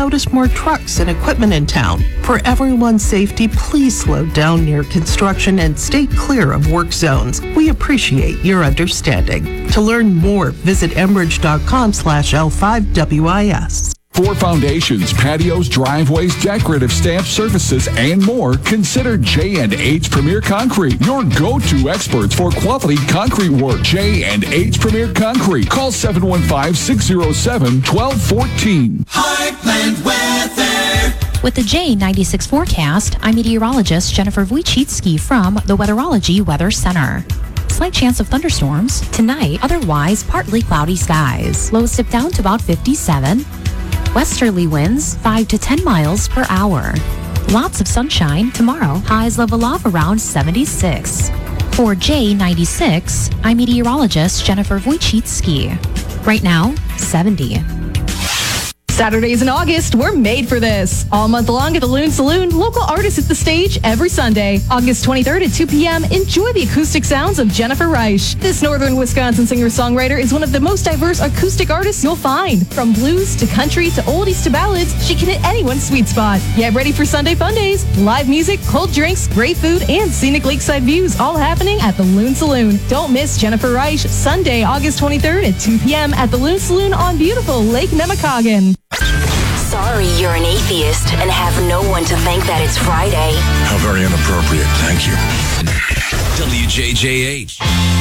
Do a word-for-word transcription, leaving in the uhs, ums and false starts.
notice more trucks and equipment in town. For everyone's safety, please slow down near construction and stay clear of work zones. We appreciate your understanding. To learn more, visit enbridge.com slash L5WIS. For foundations, patios, driveways, decorative stamp services, and more, consider J and H Premier Concrete, your go-to experts for quality concrete work. J and H Premier Concrete. Call seven one five, six zero seven, one two one four. Heartland Weather. With the J ninety-six forecast, I'm meteorologist Jennifer Wojcicki from the Weatherology Weather Center. Slight chance of thunderstorms tonight, otherwise partly cloudy skies. Lows dip down to about fifty-seven. Westerly winds five to ten miles per hour. Lots of sunshine tomorrow. Highs level off around seventy-six. For J ninety-six, I'm meteorologist Jennifer Wojcicki. Right now, seventy. Saturdays in August, we're made for this. All month long at the Loon Saloon, local artists hit the stage every Sunday. August twenty-third at two p.m., enjoy the acoustic sounds of Jennifer Reich. This northern Wisconsin singer-songwriter is one of the most diverse acoustic artists you'll find. From blues to country to oldies to ballads, she can hit anyone's sweet spot. Get ready for Sunday fun days. Live music, cold drinks, great food, and scenic lakeside views all happening at the Loon Saloon. Don't miss Jennifer Reich, Sunday, August twenty-third at two p.m. at the Loon Saloon on beautiful Lake Nemacolin. Sorry you're an atheist and have no one to thank that it's Friday. How very inappropriate. Thank you. W J J H.